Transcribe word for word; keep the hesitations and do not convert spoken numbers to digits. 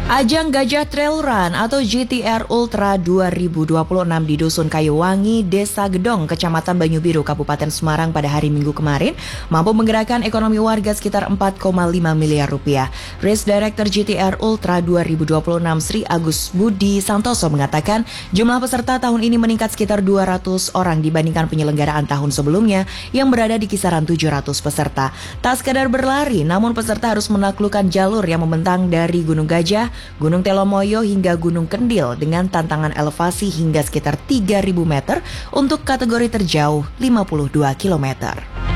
Ajang Gajah Trail Run atau G T R Ultra dua ribu dua puluh enam di Dusun Kayuwangi, Desa Gedong, Kecamatan Banyubiru, Kabupaten Semarang pada hari Minggu kemarin mampu menggerakkan ekonomi warga sekitar empat koma lima miliar rupiah. Race Director G T R Ultra dua ribu dua puluh enam Sri Agus Budi Santoso mengatakan jumlah peserta tahun ini meningkat sekitar dua ratus orang dibandingkan penyelenggaraan tahun sebelumnya yang berada di kisaran tujuh ratus peserta. Tak sekadar berlari, namun peserta harus menaklukkan jalur yang membentang dari Gunung Gajah, Gunung Telomoyo hingga Gunung Kendil dengan tantangan elevasi hingga sekitar tiga ribu meter untuk kategori terjauh lima puluh dua kilometer.